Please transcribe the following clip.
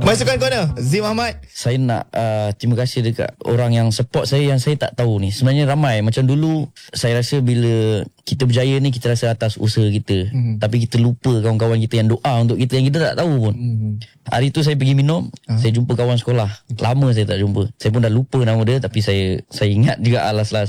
Pasukan corner Zim Ahmad. Saya nak terima kasih dekat orang yang support saya yang saya tak tahu ni. Sebenarnya ramai. Macam dulu saya rasa bila kita berjaya ni kita rasa atas usaha kita. Tapi kita lupa kawan-kawan kita yang doa untuk kita yang kita tak tahu pun. Hari tu saya pergi minum, saya jumpa kawan sekolah. Lama saya tak jumpa. Saya pun dah lupa nama dia tapi saya ingat juga alas-alas